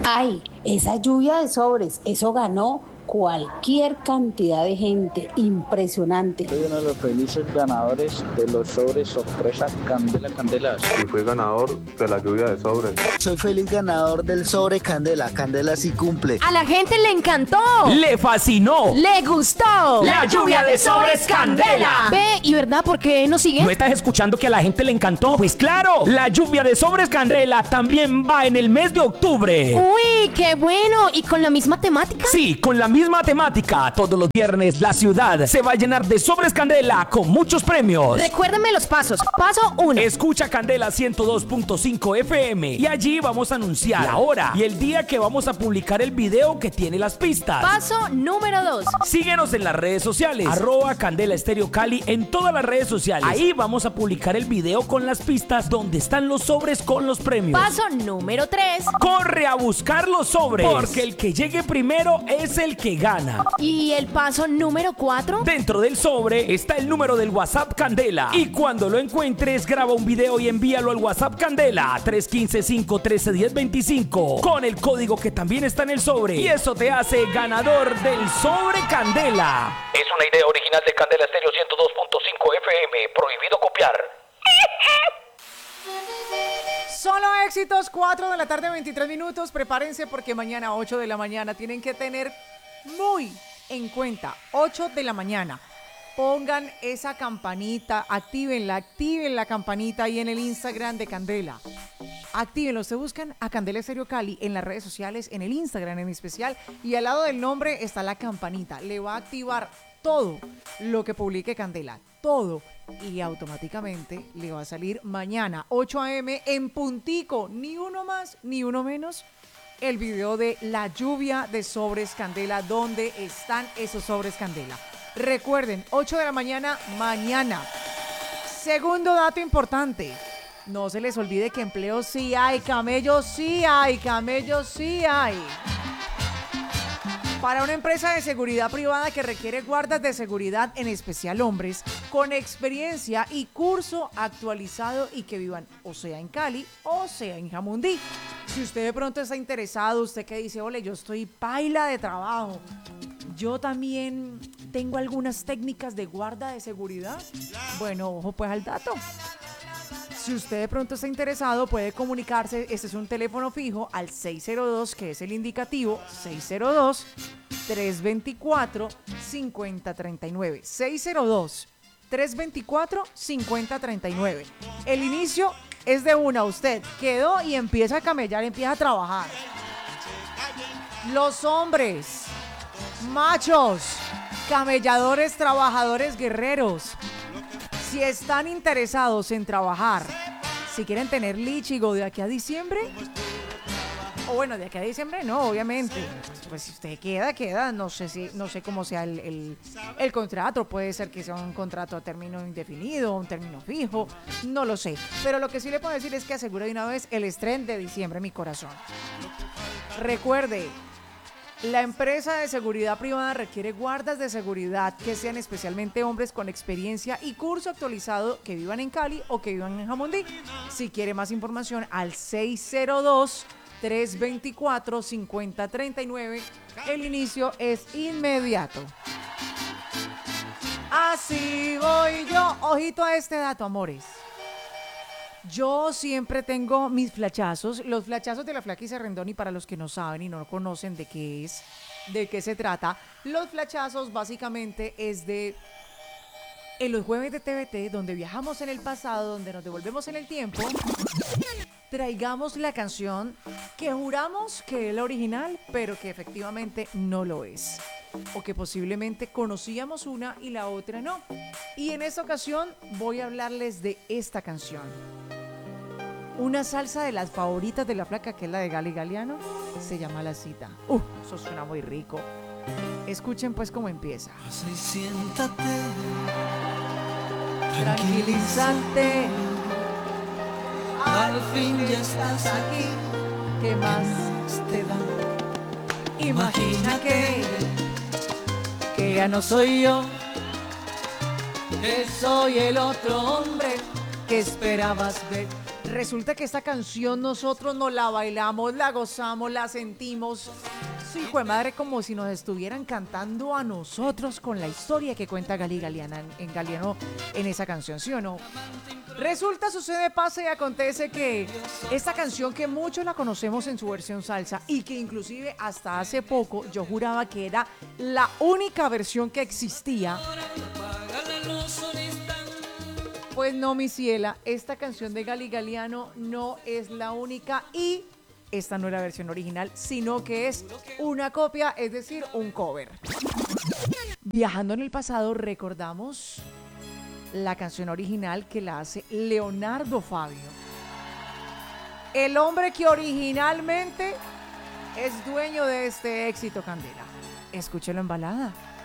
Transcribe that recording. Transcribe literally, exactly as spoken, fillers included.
Ay, esa lluvia de sobres, eso ganó cualquier cantidad de gente, impresionante. Soy uno de los felices ganadores de los sobres sorpresa Candela Candelas. Y fui ganador de la lluvia de sobres. Soy feliz ganador del sobre Candela. Candela sí cumple. A la gente le encantó. Le fascinó. Le gustó. La lluvia de sobres Candela. Ve, ¿y verdad por qué no sigue? ¿No estás escuchando que a la gente le encantó? Pues claro, la lluvia de sobres Candela también va en el mes de octubre. Uy, qué bueno. ¿Y con la misma temática? Sí, con la misma temática. Todos los viernes la ciudad se va a llenar de sobres Candela con muchos premios. Recuérdame los pasos. Paso uno. Escucha Candela ciento dos punto cinco F M y allí vamos a anunciar la hora y el día que vamos a publicar el video que tiene las pistas. Paso número dos. Síguenos en las redes sociales, arroba Candela Estéreo Cali en todas las redes sociales. Ahí vamos a publicar el video con las pistas donde están los sobres con los premios. Paso número tres. Corre a buscar los sobres, porque el que llegue primero es el que gana. ¿Y el paso número cuatro? Dentro del sobre está el número del WhatsApp Candela. Y cuando lo encuentres, graba un video y envíalo al WhatsApp Candela tres uno cinco, cinco uno tres, uno cero dos cinco con el código que también está en el sobre. Y eso te hace ganador del sobre Candela. Es una idea original de Candela Estéreo ciento dos punto cinco F M. Prohibido copiar. Solo éxitos, cuatro de la tarde, veintitrés minutos. Prepárense porque mañana, ocho de la mañana, tienen que tener muy en cuenta, ocho de la mañana. Pongan esa campanita, actívenla, activen la campanita ahí en el Instagram de Candela. Actívenlo, ustedes buscan a Candela Estéreo Cali en las redes sociales, en el Instagram en especial, y al lado del nombre está la campanita. Le va a activar todo lo que publique Candela, todo, y automáticamente le va a salir mañana, ocho a eme en puntico, ni uno más, ni uno menos, el video de la lluvia de sobres Candela, donde están esos sobres Candela. Recuerden, ocho de la mañana, mañana. Segundo dato importante, no se les olvide que empleos sí hay, camellos sí hay, camellos sí hay. Para una empresa de seguridad privada que requiere guardas de seguridad, en especial hombres, con experiencia y curso actualizado y que vivan o sea en Cali o sea en Jamundí. Si usted de pronto está interesado, usted que dice, ole, yo estoy paila de trabajo, yo también tengo algunas técnicas de guarda de seguridad. Bueno, ojo pues al dato. Si usted de pronto está interesado, puede comunicarse, este es un teléfono fijo, al seis cero dos, que es el indicativo, seis cero dos, tres dos cuatro, cinco cero tres nueve. seis cero dos, tres dos cuatro, cinco cero tres nueve. El inicio es de una, usted quedó y empieza a camellar, empieza a trabajar. Los hombres, machos, camelladores, trabajadores, guerreros, si están interesados en trabajar, si quieren tener lichigo de aquí a diciembre, o bueno, de aquí a diciembre no, obviamente, pues si usted queda, queda, no sé si, no sé cómo sea el, el, el contrato, puede ser que sea un contrato a término indefinido, un término fijo, no lo sé, pero lo que sí le puedo decir es que asegura de una vez el estreno de diciembre, mi corazón. Recuerde, la empresa de seguridad privada requiere guardas de seguridad que sean especialmente hombres con experiencia y curso actualizado que vivan en Cali o que vivan en Jamundí. Si quiere más información, al seis cero dos, tres dos cuatro, cinco cero tres nueve. El inicio es inmediato. Así voy yo. Ojito a este dato, amores. Yo siempre tengo mis flachazos, los flachazos de la Flaquis Rendón, y para los que no saben y no conocen de qué es, de qué se trata, los flachazos básicamente es de en los jueves de T V T, donde viajamos en el pasado, donde nos devolvemos en el tiempo, traigamos la canción que juramos que es la original, pero que efectivamente no lo es. O que posiblemente conocíamos una y la otra no. Y en esta ocasión voy a hablarles de esta canción. Una salsa de las favoritas de la Flaca, que es la de Gali Galiano, se llama La Cita. Uh, eso suena muy rico. Escuchen pues cómo empieza. Sí, siéntate, tranquilízate, al fin ya estás aquí. ¿Qué más te da? Imagina que, que ya no soy yo, que soy el otro hombre que esperabas ver. Resulta que esta canción nosotros nos la bailamos, la gozamos, la sentimos. Sí, hijo de madre, como si nos estuvieran cantando a nosotros con la historia que cuenta Gali Galiana en, en Galiano en esa canción, ¿sí o no? Resulta, sucede, pasa y acontece que esta canción que muchos la conocemos en su versión salsa y que inclusive hasta hace poco yo juraba que era la única versión que existía. Pues no, mi ciela, esta canción de Gali Galiano no es la única y esta no es la versión original, sino que es una copia, es decir, un cover. Viajando en el pasado, recordamos la canción original que la hace Leonardo Fabio. El hombre que originalmente es dueño de este éxito, Candela. Escúchelo en balada.